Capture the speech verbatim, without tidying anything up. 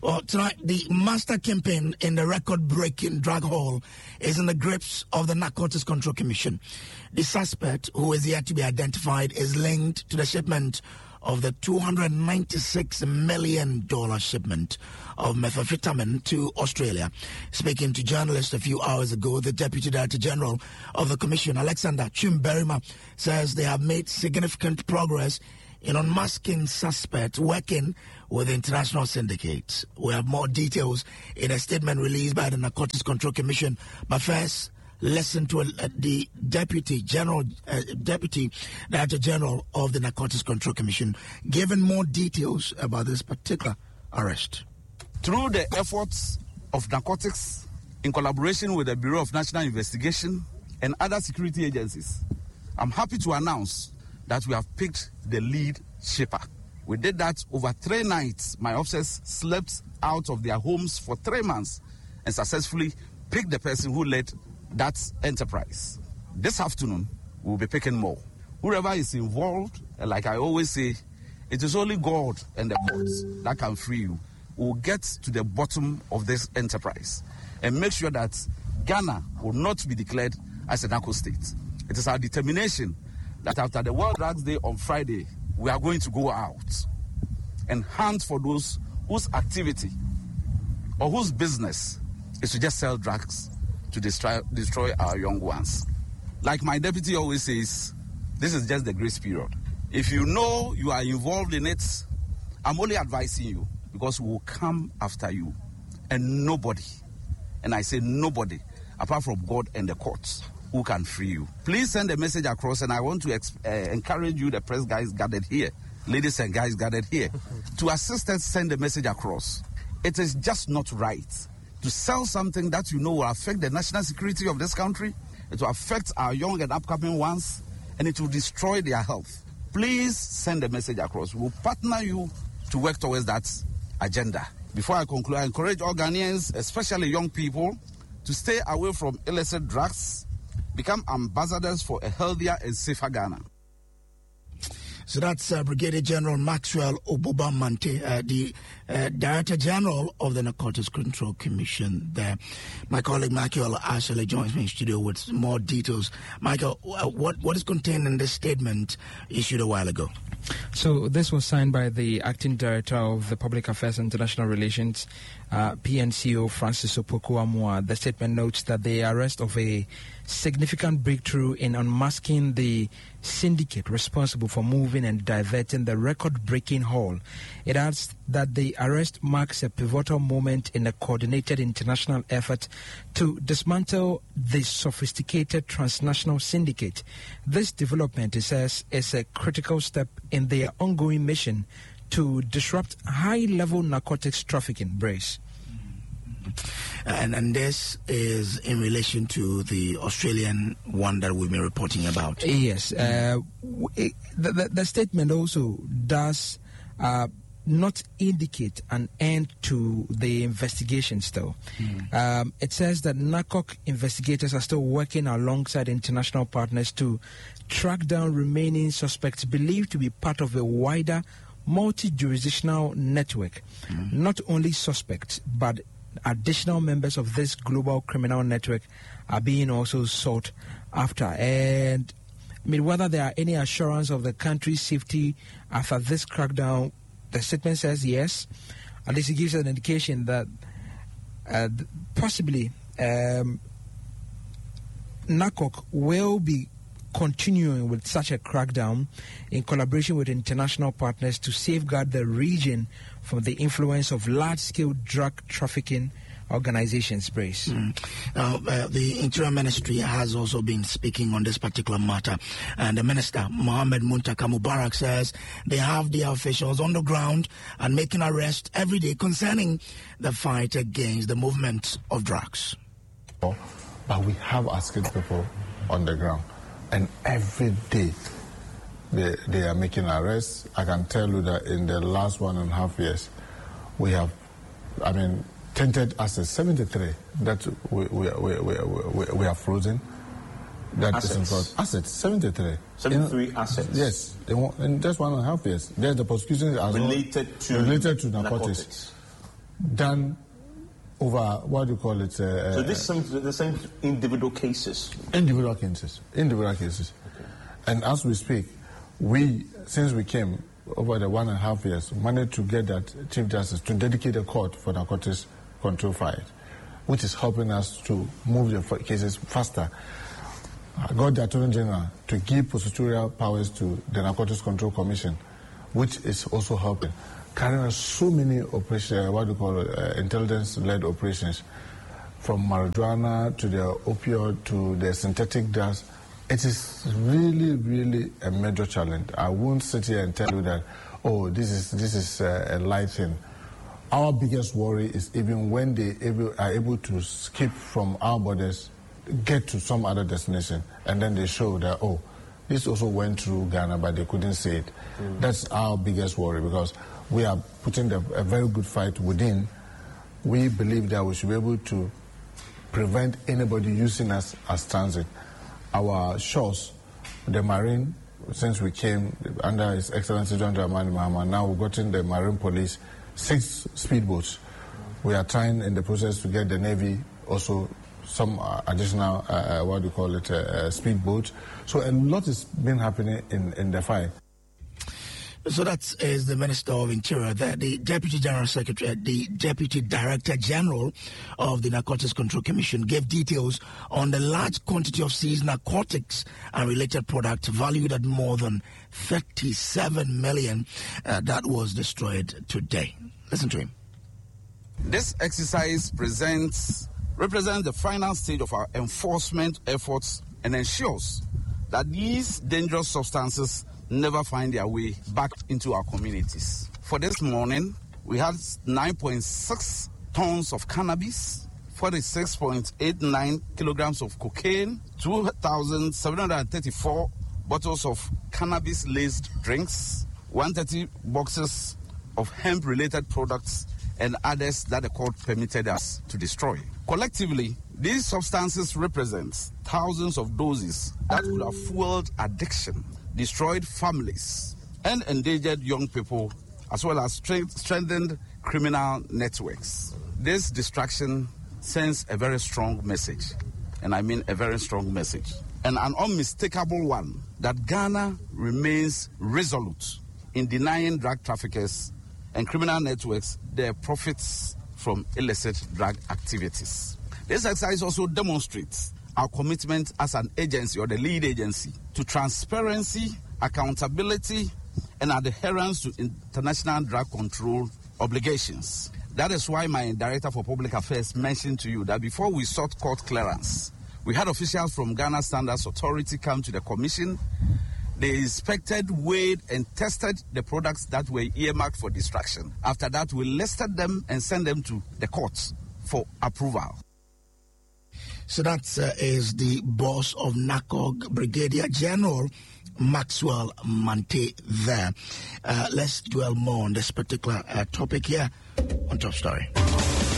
Well, tonight, the master kingpin in the record-breaking drug haul is in the grips of the Narcotics Control Commission. The suspect, who is yet to be identified, is linked to the shipment of the two hundred ninety-six million dollars shipment of methamphetamine to Australia. Speaking to journalists a few hours ago, the Deputy Director General of the Commission, Alexander Chimberima, says they have made significant progress in unmasking suspects working with international syndicates. We have more details in a statement released by the Narcotics Control Commission. But first, listen to uh, the Deputy General, uh, Deputy Director General of the Narcotics Control Commission, giving more details about this particular arrest. Through the efforts of narcotics, in collaboration with the Bureau of National Investigation and other security agencies, I'm happy to announce that we have picked the lead shipper. We did that over three nights. My officers slept out of their homes for three months and successfully picked the person who led that enterprise. This afternoon, we'll be picking more. Whoever is involved, like I always say, it is only God and the courts that can free you. We'll get to the bottom of this enterprise and make sure that Ghana will not be declared as a narco state. It is our determination that after the World Drugs Day on Friday, we are going to go out and hunt for those whose activity or whose business is to just sell drugs to destroy, destroy our young ones. Like my deputy always says, this is just the grace period. If you know you are involved in it, I'm only advising you because we will come after you. And nobody, and I say nobody, apart from God and the courts, who can free you. Please send a message across, and I want to exp- uh, encourage you, the press guys gathered here, ladies and guys gathered here, to assist us send a message across. It is just not right to sell something that you know will affect the national security of this country, it will affect our young and upcoming ones, and it will destroy their health. Please send a message across. We'll partner you to work towards that agenda. Before I conclude, I encourage all Ghanaians, especially young people, to stay away from illicit drugs, become ambassadors for a healthier and safer Ghana. So that's uh, Brigadier General Maxwell Obubamante, uh, the uh, Director General of the Narcotics Control Commission there. My colleague Michael Ashley joins me in studio with more details. Michael, uh, what, what is contained in this statement issued a while ago? So this was signed by the Acting Director of the Public Affairs and International Relations, uh, P N C O, Francis Opoku-Amwa. The statement notes that the arrest of a significant breakthrough in unmasking the syndicate responsible for moving and diverting the record-breaking haul. It adds that the arrest marks a pivotal moment in a coordinated international effort to dismantle the sophisticated transnational syndicate. This development, it says, is a critical step in their ongoing mission to disrupt high-level narcotics trafficking. Brace. And, and this is in relation to the Australian one that we've been reporting about. Yes. Uh, the, the, the statement also does uh, not indicate an end to the investigation still. Mm. Um, it says that NARCOC investigators are still working alongside international partners to track down remaining suspects believed to be part of a wider multi-jurisdictional network. Mm. Not only suspects, but additional members of this global criminal network are being also sought after. And I mean, whether there are any assurance of the country's safety after this crackdown, the statement says yes. At least it gives an indication that uh, possibly um, NARCOC will be continuing with such a crackdown in collaboration with international partners to safeguard the region from the influence of large-scale drug trafficking organizations. Brace. Mm. Uh, uh, the Interior Ministry has also been speaking on this particular matter, and the Minister, Mohamed Muntaka Mubarak, says they have their officials on the ground and making arrests every day concerning the fight against the movement of drugs. But we have our skilled people on the ground, and every day they, they are making arrests. I can tell you that in the last one and a half years, we have, I mean, tainted assets, seventy-three that we, we, we, we, we, we are frozen. That assets. Is in assets, seventy-three. seventy-three in, assets? Yes, in just one and a half years. There's the prosecution as related well, to related to narcotics. narcotics. done over, what do you call it? Uh, so this is the same individual cases? Individual cases. Individual cases. Okay. And as we speak, we, since we came over the one and a half years, managed to get that Chief Justice to dedicate a court for narcotics control fight, which is helping us to move the cases faster. I got the Attorney General to give prosecutorial powers to the Narcotics Control Commission, which is also helping. Carrying out so many operations, what do you call it, uh, intelligence-led operations, from marijuana to the opioid to the synthetic drugs. It is really, really a major challenge. I won't sit here and tell you that, oh, this is this is uh, a light thing. Our biggest worry is even when they able, are able to skip from our borders, get to some other destination, and then they show that, oh, this also went through Ghana, but they couldn't say it. Mm. That's our biggest worry, because we are putting the, a very good fight within. We believe that we should be able to prevent anybody using us as transit. Our shores, the Marine, since we came under His Excellency John Dramani Mahama, now we've gotten the Marine Police, six speedboats. We are trying in the process to get the Navy also some uh, additional, uh, what do you call it, uh, uh, speedboats. So a lot has been happening in, in the fight. So that is the Minister of Interior, the, the Deputy General Secretary, the Deputy Director General of the Narcotics Control Commission, gave details on the large quantity of seized narcotics and related products valued at more than thirty-seven million uh, that was destroyed today. Listen to him. This exercise presents represents the final stage of our enforcement efforts and ensures that these dangerous substances never find their way back into our communities. For this morning, we had nine point six tons of cannabis, forty-six point eight nine kilograms of cocaine, two thousand seven hundred thirty-four bottles of cannabis-laced drinks, one hundred thirty boxes of hemp-related products, and others that the court permitted us to destroy. Collectively, these substances represent thousands of doses that would have fueled addiction, destroyed families, and endangered young people, as well as strengthened criminal networks. This destruction sends a very strong message, and I mean a very strong message, and an unmistakable one, that Ghana remains resolute in denying drug traffickers and criminal networks their profits from illicit drug activities. This exercise also demonstrates our commitment as an agency or the lead agency to transparency, accountability, and adherence to international drug control obligations. That is why my Director for Public Affairs mentioned to you that before we sought court clearance, we had officials from Ghana Standards Authority come to the commission. They inspected, weighed, and tested the products that were earmarked for destruction. After that, we listed them and sent them to the courts for approval. So that uh, is the boss of NACOG, Brigadier General Maxwell Mante there. Uh, let's dwell more on this particular uh, topic here on Top Story.